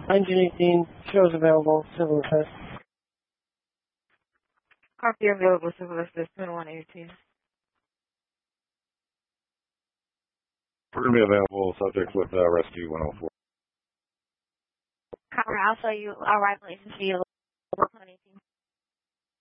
Engine 18, shows available, civil assist. Copy available, civil assist 2118. We're going to be available, subject with rescue 104. Copy, I'll show you arrival agency